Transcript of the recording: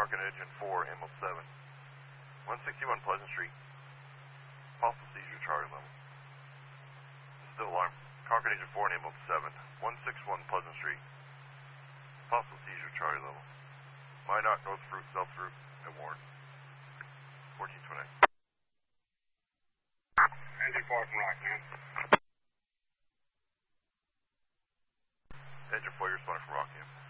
Carcan Engine 4, ambulance 7. 161 Pleasant Street. Possible seizure, Charlie level. Still alarm. Carcan Engine 4 and ambulance 7. 161 Pleasant Street. Possible seizure, Charlie level. Minot, North Fruit, South Fruit, and Warren. 1428. Engine 4 from Rockham. Engine 4, you're responding from Rockham.